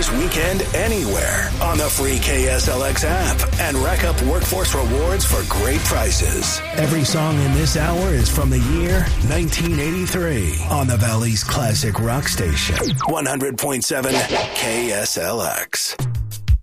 this weekend anywhere on the free KSLX app and rack up workforce rewards for great prices. Every song in this hour is from the year 1983 on the Valley's classic rock station, 100.7 KSLX.